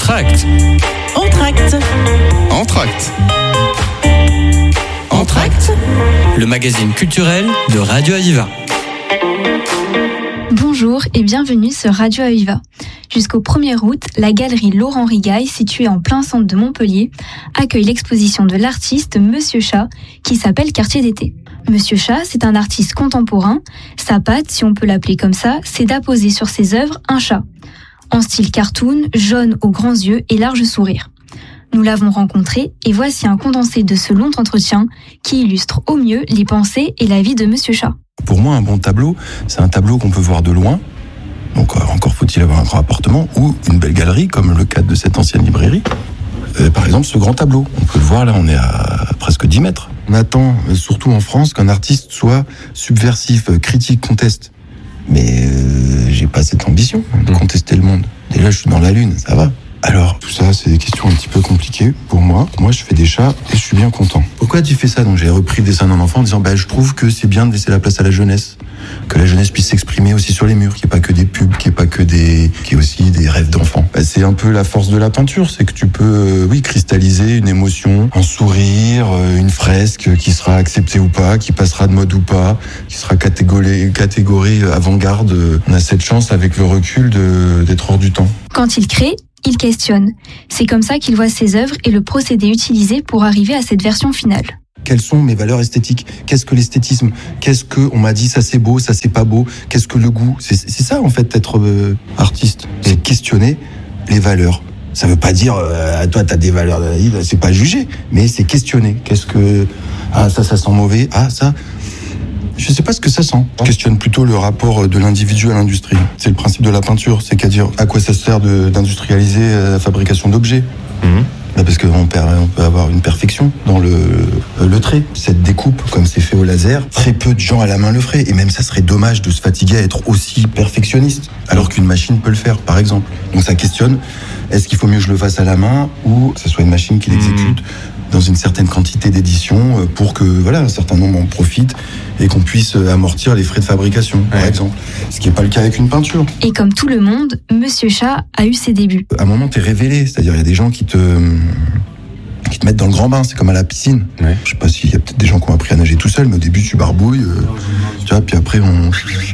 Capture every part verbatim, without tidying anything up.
Entracte. Entracte. Entracte. Entracte, le magazine culturel de Radio Aviva. Bonjour et bienvenue sur Radio Aviva. Jusqu'au premier août, la galerie Laurent Rigaille, située en plein centre de Montpellier, accueille l'exposition de l'artiste Monsieur Chat, qui s'appelle Quartier d'été. Monsieur Chat, c'est un artiste contemporain. Sa patte, si on peut l'appeler comme ça, c'est d'apposer sur ses œuvres un chat. En style cartoon, jaune aux grands yeux et large sourire. Nous l'avons rencontré et voici un condensé de ce long entretien qui illustre au mieux les pensées et la vie de Monsieur Chat. Pour moi, un bon tableau, c'est un tableau qu'on peut voir de loin. Donc, euh, encore faut-il avoir un grand appartement ou une belle galerie, comme le cadre de cette ancienne librairie. Euh, par exemple, ce grand tableau, on peut le voir là, on est à presque dix mètres. On attend, euh, surtout en France, qu'un artiste soit subversif, euh, critique, conteste. Mais euh, j'ai pas cette ambition de contester le monde. Déjà, je suis dans la lune, ça va. Alors, tout ça, c'est des questions un petit peu compliquées pour moi. Moi, je fais des chats et je suis bien content. Pourquoi tu fais ça? Donc, j'ai repris le dessin d'un enfant en disant, bah, je trouve que c'est bien de laisser la place à la jeunesse. Que la jeunesse puisse s'exprimer aussi sur les murs, qu'il n'y ait pas que des pubs, qu'il n'y ait pas que des, qu'il y ait aussi des rêves d'enfants. Bah, c'est un peu la force de la peinture, c'est que tu peux, euh, oui, cristalliser une émotion, un sourire, euh, une fresque qui sera acceptée ou pas, qui passera de mode ou pas, qui sera catégorie, catégorie avant-garde. On a cette chance, avec le recul, de, d'être hors du temps. Quand il crée, il questionne. C'est comme ça qu'il voit ses œuvres et le procédé utilisé pour arriver à cette version finale. Quelles sont mes valeurs esthétiques? Qu'est-ce que l'esthétisme? Qu'est-ce que on m'a dit ça c'est beau, ça c'est pas beau? Qu'est-ce que le goût? C'est, c'est ça en fait d'être euh, artiste. C'est questionner les valeurs. Ça veut pas dire euh, toi t'as des valeurs, c'est pas juger, mais c'est questionner. Qu'est-ce que ah ça ça sent mauvais? Ah ça je sais pas ce que ça sent. Je questionne plutôt le rapport de l'individu à l'industrie. C'est le principe de la peinture, c'est qu'à dire à quoi ça sert de, d'industrialiser la fabrication d'objets. Mmh. Bah parce qu'on on peut avoir une perfection dans le, le trait. Cette découpe, comme c'est fait au laser, très peu de gens à la main le feraient. Et même ça serait dommage de se fatiguer à être aussi perfectionniste, alors qu'une machine peut le faire, par exemple. Donc ça questionne, est-ce qu'il faut mieux que je le fasse à la main ou que ce soit une machine qui l'exécute mmh. dans une certaine quantité d'édition pour que voilà, un certain nombre en profite et qu'on puisse amortir les frais de fabrication, par ouais. exemple. Ce qui n'est pas le cas avec une peinture. Et comme tout le monde, Monsieur Chat a eu ses débuts. À un moment, t'es révélé. C'est-à-dire, il y a des gens qui te, qui te mettent dans le grand bain. C'est comme à la piscine. Ouais. Je sais pas s'il y a peut-être des gens qui ont appris à nager tout seul, mais au début, tu barbouilles. Euh, tu vois, puis après, on...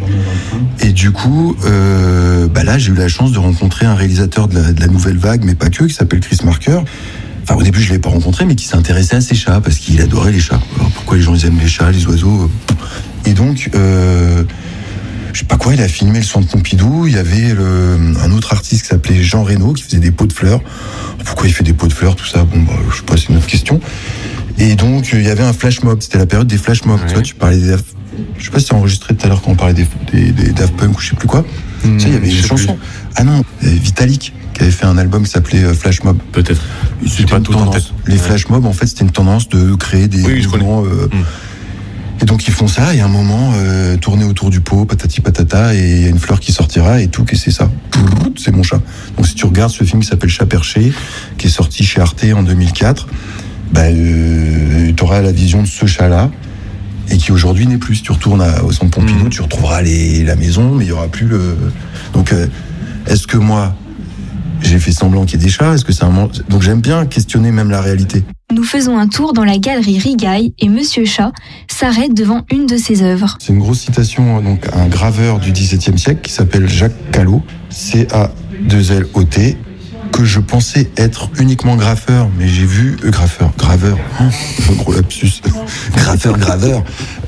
Et du coup, euh, bah là, j'ai eu la chance de rencontrer un réalisateur de la, de la Nouvelle Vague, mais pas que, qui s'appelle Chris Marker. Enfin, au début, je l'ai pas rencontré, mais qui s'intéressait à ses chats, parce qu'il adorait les chats. Alors, pourquoi les gens ils aiment les chats, les oiseaux? Et donc, euh, je sais pas quoi, il a filmé le centre Pompidou. Il y avait le, un autre artiste qui s'appelait Jean Reno, qui faisait des pots de fleurs. Pourquoi il fait des pots de fleurs, tout ça? Bon, bah, je sais pas, c'est une autre question. Et donc, il y avait un flash mob. C'était la période des flash mobs. Ouais. Tu vois, tu parlais des, je sais pas si c'est enregistré tout à l'heure quand on parlait des, des, des Daft Punk ou je sais plus quoi. Mmh, tu sais, il y avait des chansons. Plus. Ah non, Vitalik, qui avait fait un album qui s'appelait Flash Mob. Peut-être. C'était pas une tout tendance. En tête. Les ouais. Flash Mob, en fait, c'était une tendance de créer des oui, mouvements. Euh, mmh. Et donc, ils font ça, et à un moment, euh, tourner autour du pot, patati patata, et il y a une fleur qui sortira, et tout, et c'est ça. C'est mon chat. Donc, si tu regardes ce film qui s'appelle Chat perché, qui est sorti chez Arte en deux mille quatre, bah, euh, tu auras la vision de ce chat-là, et qui aujourd'hui n'est plus. Si tu retournes à, au centre Pompidou, mmh. tu retrouveras les, la maison, mais il n'y aura plus le. Donc, euh, est-ce que moi, j'ai fait semblant qu'il y ait des chats? Est-ce que c'est un. Donc, j'aime bien questionner même la réalité. Nous faisons un tour dans la galerie Rigaille et Monsieur Chat s'arrête devant une de ses œuvres. C'est une grosse citation, donc, à un graveur du dix-septième siècle qui s'appelle Jacques Callot, C A deux L O T, que je pensais être uniquement graffeur, mais j'ai vu euh, graffeur, graveur, hein, gros lapsus, graffeur, graveur,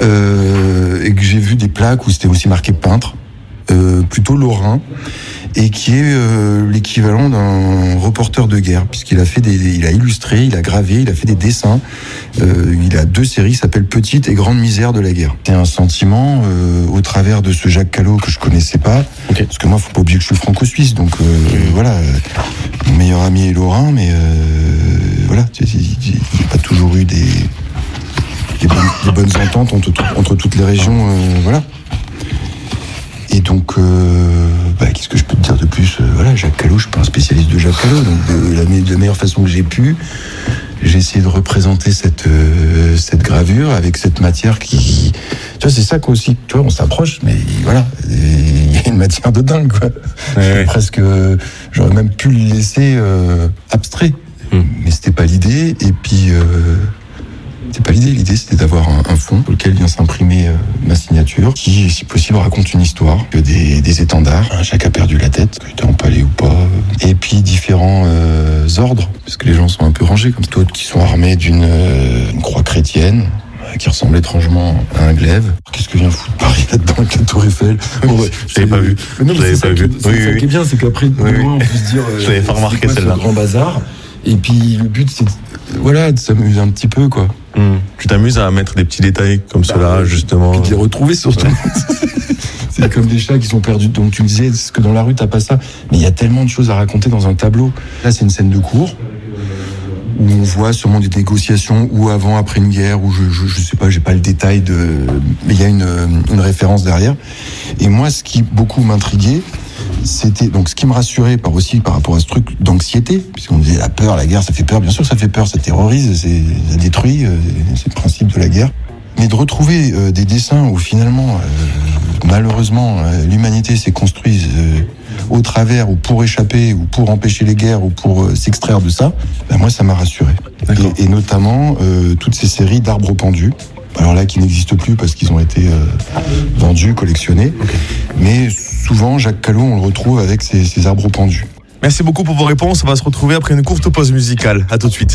euh, et que j'ai vu des plaques où c'était aussi marqué peintre, euh, plutôt lorrain, et qui est euh, l'équivalent d'un reporter de guerre, puisqu'il a fait des, il a illustré, il a gravé, il a fait des dessins. Euh, il a deux séries qui s'appellent Petite et Grande misère de la guerre. C'est un sentiment euh, au travers de ce Jacques Callot que je connaissais pas, okay. parce que moi, faut pas oublier que je suis franco-suisse, donc euh, mmh. voilà, mon meilleur ami est lorrain, mais euh, voilà, il n'y a pas toujours eu des, des, bonnes, des bonnes ententes entre, entre toutes les régions, euh, voilà. Et donc, euh, bah, qu'est-ce que je peux te dire de plus? euh, Voilà, Jacques Callot, je suis pas un spécialiste de Jacques Callot, donc de la, de la meilleure façon que j'ai pu, j'ai essayé de représenter cette, euh, cette gravure avec cette matière qui, Tu vois, c'est ça qu'aussi, tu vois, on s'approche, mais voilà, il y a une matière de dingue, quoi. Ouais. Presque, j'aurais même pu le laisser euh, abstrait, mmh. mais c'était pas l'idée. Et puis, euh, c'était pas l'idée. L'idée, c'était d'avoir un, un fond sur lequel vient s'imprimer euh, ma signature, qui, si possible, raconte une histoire, que des, des étendards. Hein, chacun a perdu la tête, que t'es empalé ou pas. Et puis différents euh, ordres, parce que les gens sont un peu rangés, comme d'autres qui sont armés d'une euh, une croix chrétienne, qui ressemble étrangement à un glaive. Qu'est-ce que vient foutre Paris là-dedans avec la Tour Eiffel? Bon, ouais, je l'avais pas vu. Mais non, je l'avais pas vu. C'est oui, ça oui. qui est bien, c'est qu'après, de oui, loin, on peut se dire. Je l'avais pas remarqué celle-là. C'est grand bazar. Et puis le but, c'est de, voilà, de s'amuser un petit peu, quoi. Mmh. Tu t'amuses à mettre des petits détails comme bah, cela, justement. Et de les retrouver surtout. C'est comme des chats qui sont perdus. Donc tu me disais, est-ce que dans la rue t'as pas ça? Mais il y a tellement de choses à raconter dans un tableau. Là, c'est une scène de cours où on voit sûrement des négociations, ou avant, après une guerre, ou je, je, je sais pas, j'ai pas le détail de, mais il y a une, une référence derrière. Et moi, ce qui beaucoup m'intriguait, c'était, donc, ce qui me rassurait par aussi par rapport à ce truc d'anxiété, puisqu'on disait la peur, la guerre, ça fait peur. Bien sûr, ça fait peur, ça terrorise, c'est, ça détruit, c'est le principe de la guerre. Mais de retrouver euh, des dessins où finalement, euh, malheureusement, euh, l'humanité s'est construite euh, au travers, ou pour échapper, ou pour empêcher les guerres, ou pour euh, s'extraire de ça, ben moi ça m'a rassuré. Et, et notamment euh, toutes ces séries d'arbres pendus, alors là qui n'existent plus parce qu'ils ont été euh, vendus, collectionnés, okay. Mais souvent Jacques Callot on le retrouve avec ces, ces arbres pendus. Merci beaucoup pour vos réponses, on va se retrouver après une courte pause musicale, à tout de suite.